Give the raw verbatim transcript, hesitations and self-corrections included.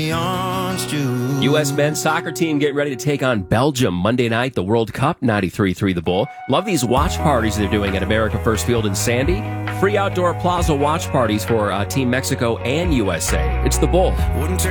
beyond you. U S men's soccer team getting ready to take on Belgium Monday night, the World Cup, ninety-three three The Bull. Love these watch parties they're doing at America First Field in Sandy. Free outdoor plaza watch parties for uh, Team Mexico and U S A. It's the Bull. Wouldn't